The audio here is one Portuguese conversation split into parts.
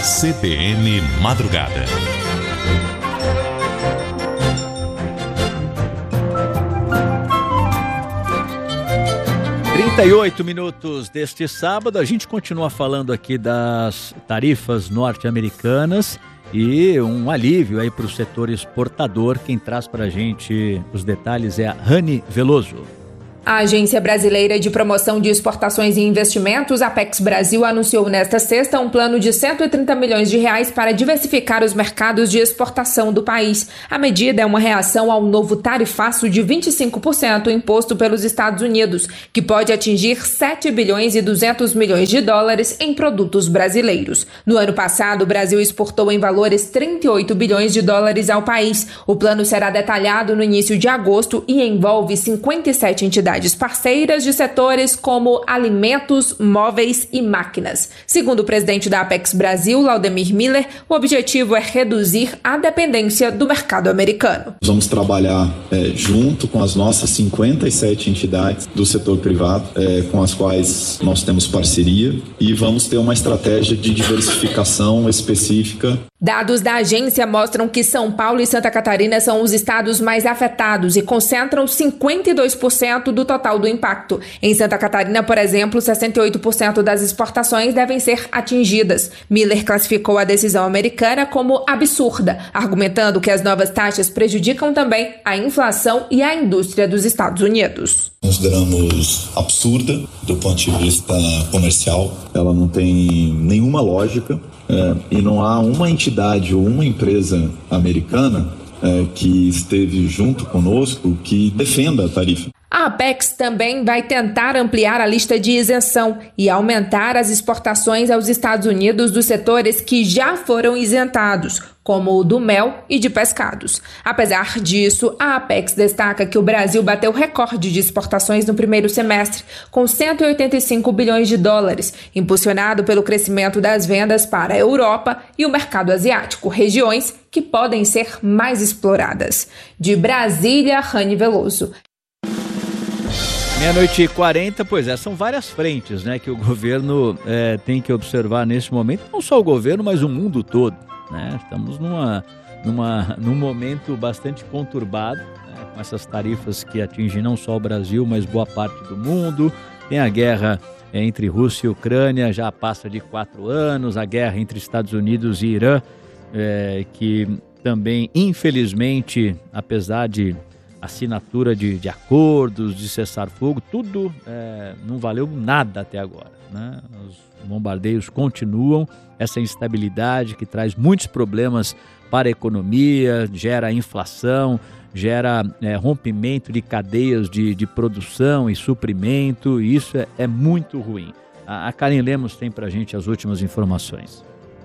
CBN Madrugada. 38 minutos deste sábado, a gente continua falando aqui das tarifas norte-americanas e um alívio aí para o setor exportador. Quem traz para a gente os detalhes é a Rani Veloso. A Agência Brasileira de Promoção de Exportações e Investimentos, Apex Brasil, anunciou nesta sexta um plano de 130 milhões de reais para diversificar os mercados de exportação do país. A medida é uma reação ao novo tarifaço de 25% imposto pelos Estados Unidos, que pode atingir 7 bilhões e 200 milhões de dólares em produtos brasileiros. No ano passado, o Brasil exportou em valores 38 bilhões de dólares ao país. O plano será detalhado no início de agosto e envolve 57 entidades parceiras de setores como alimentos, móveis e máquinas. Segundo o presidente da Apex Brasil, Laudemir Miller, o objetivo é reduzir a dependência do mercado americano. Vamos trabalhar junto com as nossas 57 entidades do setor privado, com as quais nós temos parceria, e vamos ter uma estratégia de diversificação específica. Dados da agência mostram que São Paulo e Santa Catarina são os estados mais afetados e concentram 52% do total do impacto. Em Santa Catarina, por exemplo, 68% das exportações devem ser atingidas. Miller classificou a decisão americana como absurda, argumentando que as novas taxas prejudicam também a inflação e a indústria dos Estados Unidos. Consideramos absurda do ponto de vista comercial. Ela não tem nenhuma lógica. E não há uma entidade ou uma empresa americana que esteve junto conosco que defenda a tarifa. A Apex também vai tentar ampliar a lista de isenção e aumentar as exportações aos Estados Unidos dos setores que já foram isentados, como o do mel e de pescados. Apesar disso, a Apex destaca que o Brasil bateu recorde de exportações no primeiro semestre, com 185 bilhões de dólares, impulsionado pelo crescimento das vendas para a Europa e o mercado asiático, regiões que podem ser mais exploradas. De Brasília, Rani Veloso. 00:40, pois são várias frentes, né, que o governo tem que observar nesse momento, não só o governo, mas o mundo todo, né? Estamos num momento bastante conturbado, né, com essas tarifas que atingem não só o Brasil, mas boa parte do mundo. Tem a guerra entre Rússia e Ucrânia, já passa de 4 anos, a guerra entre Estados Unidos e Irã, que também, infelizmente, apesar de assinatura de acordos, de cessar-fogo, tudo não valeu nada até agora, né? Os bombardeios continuam, essa instabilidade que traz muitos problemas para a economia, gera inflação, gera rompimento de cadeias de produção e suprimento, e isso é muito ruim. A Karen Lemos tem para a gente as últimas informações.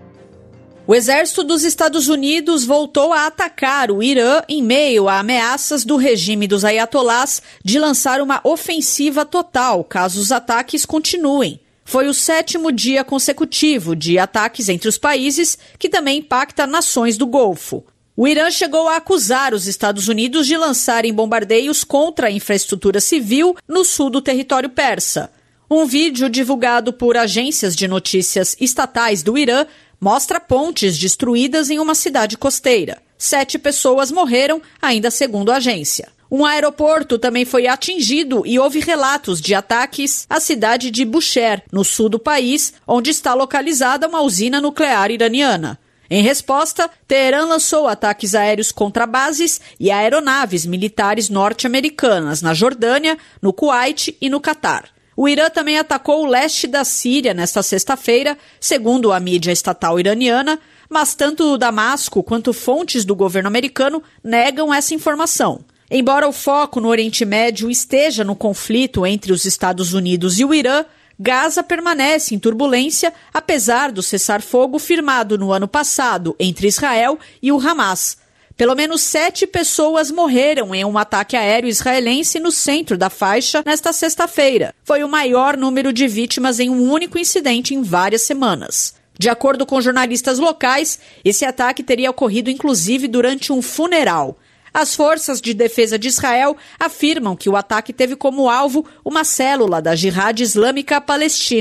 O exército dos Estados Unidos voltou a atacar o Irã em meio a ameaças do regime dos ayatolás de lançar uma ofensiva total caso os ataques continuem. Foi o 7º dia consecutivo de ataques entre os países, que também impacta nações do Golfo. O Irã chegou a acusar os Estados Unidos de lançarem bombardeios contra a infraestrutura civil no sul do território persa. Um vídeo divulgado por agências de notícias estatais do Irã mostra pontes destruídas em uma cidade costeira. 7 pessoas morreram, ainda segundo a agência. Um aeroporto também foi atingido e houve relatos de ataques à cidade de Bushehr, no sul do país, onde está localizada uma usina nuclear iraniana. Em resposta, Teherã lançou ataques aéreos contra bases e aeronaves militares norte-americanas na Jordânia, no Kuwait e no Catar. O Irã também atacou o leste da Síria nesta sexta-feira, segundo a mídia estatal iraniana, mas tanto Damasco quanto fontes do governo americano negam essa informação. Embora o foco no Oriente Médio esteja no conflito entre os Estados Unidos e o Irã, Gaza permanece em turbulência, apesar do cessar-fogo firmado no ano passado entre Israel e o Hamas. Pelo menos 7 pessoas morreram em um ataque aéreo israelense no centro da faixa nesta sexta-feira. Foi o maior número de vítimas em um único incidente em várias semanas. De acordo com jornalistas locais, esse ataque teria ocorrido inclusive durante um funeral. As forças de defesa de Israel afirmam que o ataque teve como alvo uma célula da Jihad Islâmica Palestina.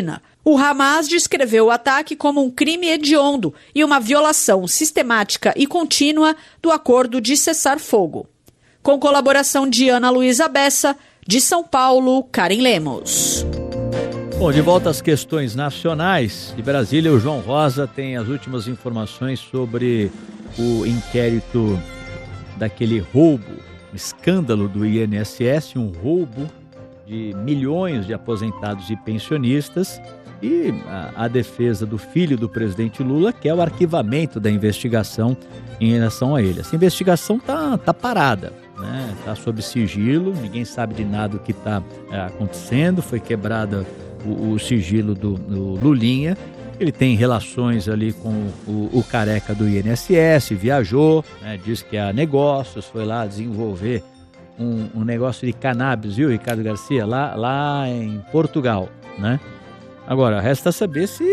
O Hamas descreveu o ataque como um crime hediondo e uma violação sistemática e contínua do acordo de cessar-fogo. Com colaboração de Ana Luísa Bessa, de São Paulo, Karen Lemos. Bom, de volta às questões nacionais. De Brasília, o João Rosa tem as últimas informações sobre o inquérito daquele roubo, escândalo do INSS, um roubo de milhões de aposentados e pensionistas, e a defesa do filho do presidente Lula quer o arquivamento da investigação em relação a ele. Essa investigação tá parada, né? Tá sob sigilo, ninguém sabe de nada o que está acontecendo, foi quebrada o sigilo do Lulinha. Ele tem relações ali com o careca do INSS, viajou, né, diz que há negócios, foi lá desenvolver um negócio de cannabis, viu, Ricardo Garcia, lá em Portugal, né? Agora, resta saber se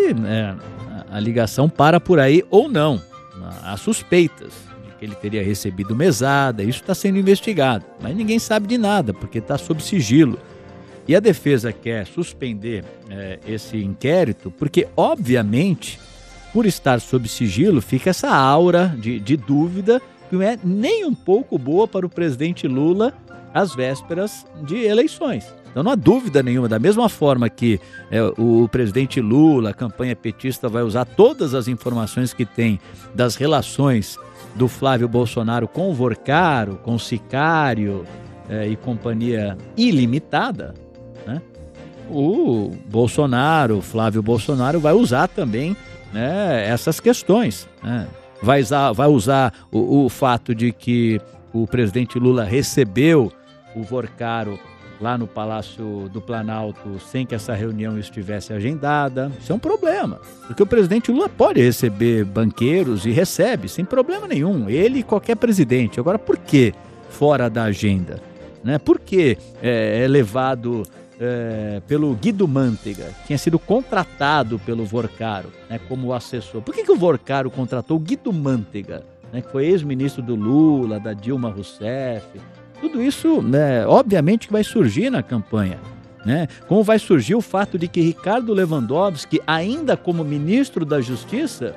a ligação para por aí ou não. Há suspeitas de que ele teria recebido mesada, isso está sendo investigado, mas ninguém sabe de nada, porque está sob sigilo. E a defesa quer suspender esse inquérito porque, obviamente, por estar sob sigilo, fica essa aura de dúvida que não é nem um pouco boa para o presidente Lula às vésperas de eleições. Então não há dúvida nenhuma, da mesma forma que o presidente Lula, a campanha petista, vai usar todas as informações que tem das relações do Flávio Bolsonaro com o Vorcaro, com o Sicário e companhia ilimitada, né? O Flávio Bolsonaro vai usar também, né, essas questões, né? Vai usar o fato de que o presidente Lula recebeu o Vorcaro lá no Palácio do Planalto sem que essa reunião estivesse agendada. Isso é um problema, porque o presidente Lula pode receber banqueiros e recebe, sem problema nenhum, ele e qualquer presidente. Agora, por que fora da agenda? Né? Por que é levado pelo Guido Mantega, que tinha sido contratado pelo Vorcaro, né, como assessor? Por que o Vorcaro contratou o Guido Mantega, né, que foi ex-ministro do Lula, da Dilma Rousseff? Tudo isso, né, obviamente que vai surgir na campanha, né? Como vai surgir o fato de que Ricardo Lewandowski, ainda como ministro da Justiça,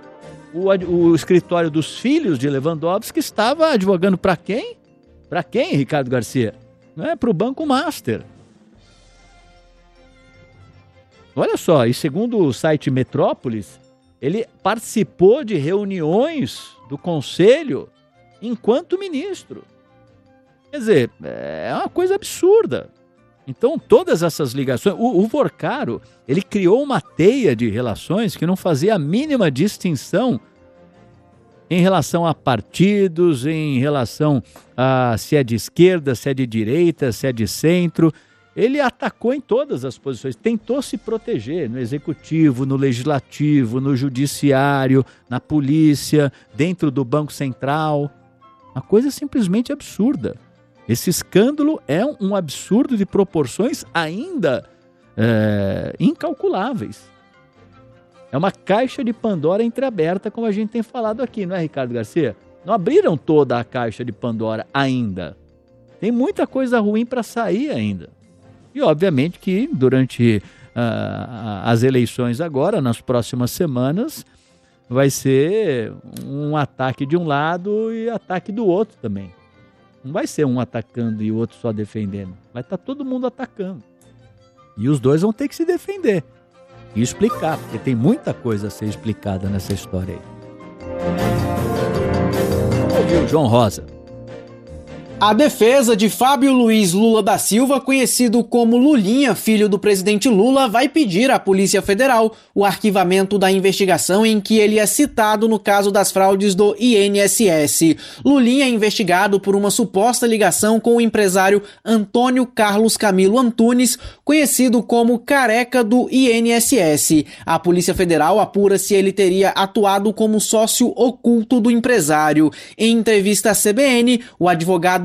o escritório dos filhos de Lewandowski estava advogando para quem? Para quem, Ricardo Garcia? Não é para o Banco Master. Olha só, e segundo o site Metrópolis, ele participou de reuniões do Conselho enquanto ministro. Quer dizer, é uma coisa absurda. Então, todas essas ligações... O Vorcaro, ele criou uma teia de relações que não fazia a mínima distinção em relação a partidos, em relação a se é de esquerda, se é de direita, se é de centro. Ele atacou em todas as posições, tentou se proteger no executivo, no legislativo, no judiciário, na polícia, dentro do Banco Central. Uma coisa simplesmente absurda. Esse escândalo é um absurdo de proporções ainda incalculáveis. É uma caixa de Pandora entreaberta, como a gente tem falado aqui, não é, Ricardo Garcia? Não abriram toda a caixa de Pandora ainda. Tem muita coisa ruim para sair ainda. E, obviamente, que durante as eleições agora, nas próximas semanas, vai ser um ataque de um lado e ataque do outro também. Não vai ser um atacando e o outro só defendendo. Vai estar todo mundo atacando. E os dois vão ter que se defender e explicar, porque tem muita coisa a ser explicada nessa história aí. Vamos ouvir o João Rosa. A defesa de Fábio Luiz Lula da Silva, conhecido como Lulinha, filho do presidente Lula, vai pedir à Polícia Federal o arquivamento da investigação em que ele é citado no caso das fraudes do INSS. Lulinha é investigado por uma suposta ligação com o empresário Antônio Carlos Camilo Antunes, conhecido como Careca do INSS. A Polícia Federal apura se ele teria atuado como sócio oculto do empresário. Em entrevista à CBN, o advogado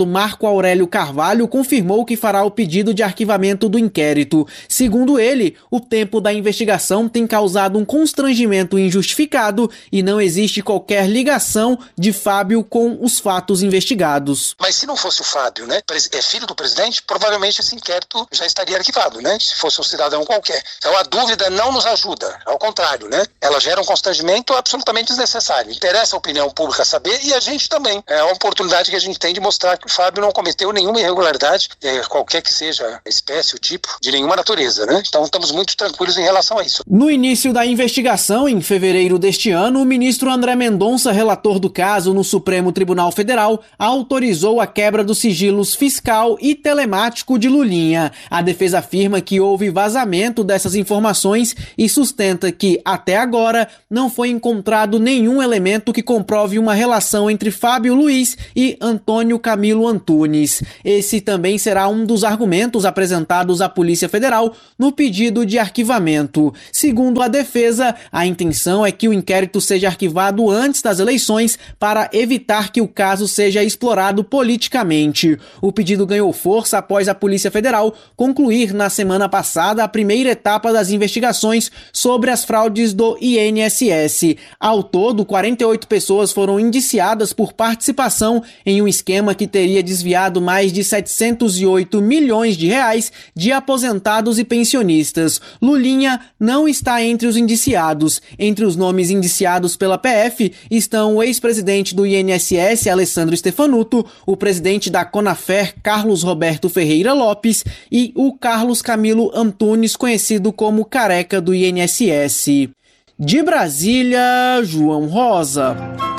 advogado Marco Aurélio Carvalho confirmou que fará o pedido de arquivamento do inquérito. Segundo ele, o tempo da investigação tem causado um constrangimento injustificado e não existe qualquer ligação de Fábio com os fatos investigados. Mas se não fosse o Fábio, né, é filho do presidente, provavelmente esse inquérito já estaria arquivado, né, se fosse um cidadão qualquer. Então a dúvida não nos ajuda, ao contrário, né, ela gera um constrangimento absolutamente desnecessário. Interessa a opinião pública saber e a gente também. É uma oportunidade que a gente tem de mostrar que o Fábio não cometeu nenhuma irregularidade, qualquer que seja a espécie, o tipo, de nenhuma natureza, né. Então estamos muito tranquilos em relação a isso. No início da investigação, em fevereiro deste ano, o ministro André Mendonça, relator do caso no Supremo Tribunal Federal, autorizou a quebra dos sigilos fiscal e telemático de Lulinha. A defesa afirma que houve vazamento dessas informações e sustenta que, até agora, não foi encontrado nenhum elemento que comprove uma relação entre Fábio Luiz e Antônio Camilo Antunes. Esse também será um dos argumentos apresentados à Polícia Federal no pedido de arquivamento. Segundo a defesa, a intenção é que o inquérito seja arquivado antes das eleições para evitar que o caso seja explorado politicamente. O pedido ganhou força após a Polícia Federal concluir na semana passada a primeira etapa das investigações sobre as fraudes do INSS. Ao todo, 48 pessoas foram indiciadas por participação em um esquema que teria desviado mais de 708 milhões de reais de aposentados e pensionistas. Lulinha não está entre os indiciados. Entre os nomes indiciados pela PF estão o ex-presidente do INSS, Alessandro Stefanuto, o presidente da Conafer, Carlos Roberto Ferreira Lopes, e o Carlos Camilo Antunes, conhecido como Careca do INSS. De Brasília, João Rosa.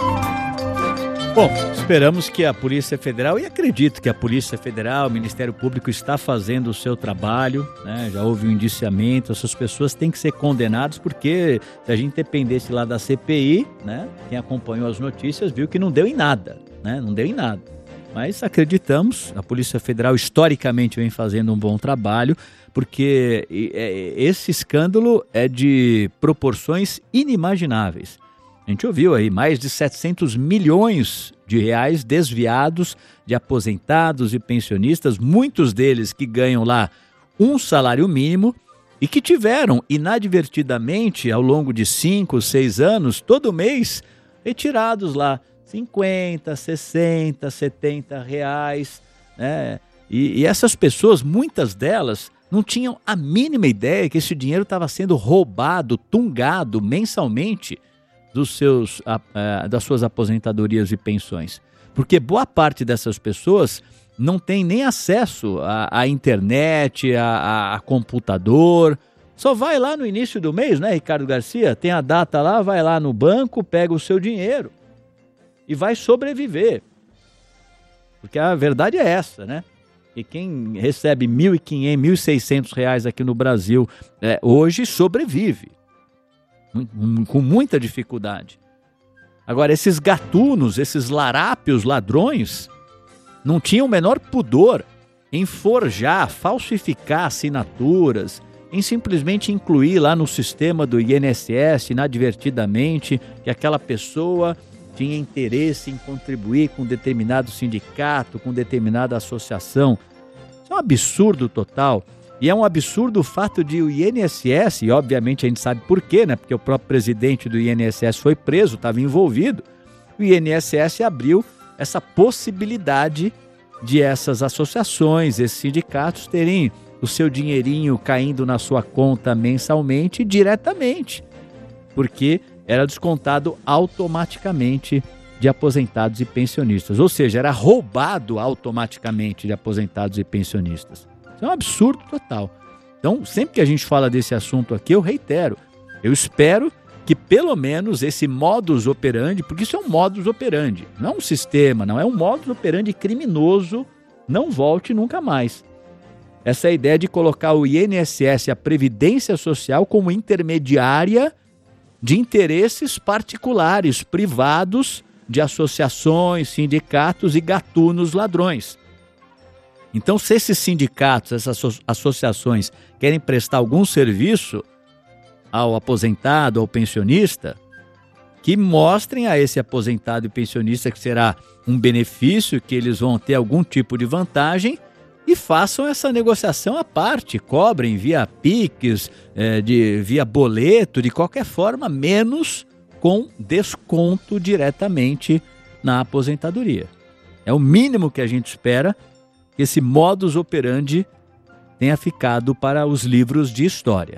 Bom, esperamos que a Polícia Federal, e acredito que a Polícia Federal, o Ministério Público está fazendo o seu trabalho, né? Já houve um indiciamento, essas pessoas têm que ser condenadas, porque se a gente dependesse lá da CPI, né? Quem acompanhou as notícias viu que não deu em nada, né? Não deu em nada. Mas acreditamos, a Polícia Federal historicamente vem fazendo um bom trabalho, porque esse escândalo é de proporções inimagináveis. A gente ouviu aí mais de 700 milhões de reais desviados de aposentados e pensionistas, muitos deles que ganham lá um salário mínimo e que tiveram inadvertidamente ao longo de 5, 6 anos, todo mês, retirados lá 50, 60, 70 reais, né? E essas pessoas, muitas delas, não tinham a mínima ideia que esse dinheiro estava sendo roubado, tungado mensalmente das suas aposentadorias e pensões. Porque boa parte dessas pessoas não tem nem acesso à internet, a computador. Só vai lá no início do mês, né, Ricardo Garcia? Tem a data lá, vai lá no banco, pega o seu dinheiro e vai sobreviver. Porque a verdade é essa, né? E quem recebe R$ 1.500, R$ 1.600 aqui no Brasil hoje sobrevive. Com muita dificuldade. Agora, esses gatunos, esses larápios ladrões, não tinham o menor pudor em forjar, falsificar assinaturas, em simplesmente incluir lá no sistema do INSS, inadvertidamente, que aquela pessoa tinha interesse em contribuir com determinado sindicato, com determinada associação. Isso é um absurdo total. E é um absurdo o fato de o INSS, e obviamente a gente sabe por quê, né? Porque o próprio presidente do INSS foi preso, estava envolvido. O INSS abriu essa possibilidade de essas associações, esses sindicatos terem o seu dinheirinho caindo na sua conta mensalmente diretamente, porque era descontado automaticamente de aposentados e pensionistas. Ou seja, era roubado automaticamente de aposentados e pensionistas. Isso é um absurdo total. Então, sempre que a gente fala desse assunto aqui, eu reitero, eu espero que pelo menos esse modus operandi, porque isso é um modus operandi, não é um sistema, não é um modus operandi criminoso, não volte nunca mais. Essa ideia de colocar o INSS, a Previdência Social, como intermediária de interesses particulares, privados, de associações, sindicatos e gatunos ladrões. Então, se esses sindicatos, essas associações querem prestar algum serviço ao aposentado, ao pensionista, que mostrem a esse aposentado e pensionista que será um benefício, que eles vão ter algum tipo de vantagem, e façam essa negociação à parte, cobrem via Pix, via boleto, de qualquer forma, menos com desconto diretamente na aposentadoria. É o mínimo que a gente espera que esse modus operandi tenha ficado para os livros de história.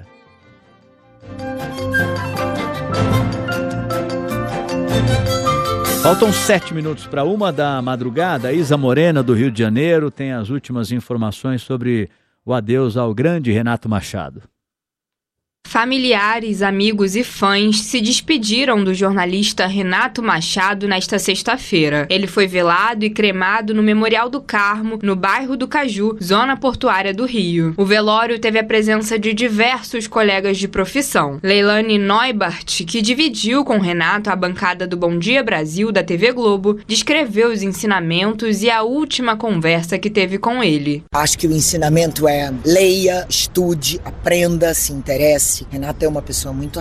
Faltam 7 minutos para 1h da Isa Morena, do Rio de Janeiro, tem as últimas informações sobre o adeus ao grande Renato Machado. Familiares, amigos e fãs se despediram do jornalista Renato Machado nesta sexta-feira. Ele foi velado e cremado no Memorial do Carmo, no bairro do Caju, zona portuária do Rio. O velório teve a presença de diversos colegas de profissão. Leilane Neubart, que dividiu com Renato a bancada do Bom Dia Brasil da TV Globo, descreveu os ensinamentos e a última conversa que teve com ele. Acho que o ensinamento é leia, estude, aprenda, se interesse. Renato é uma pessoa muito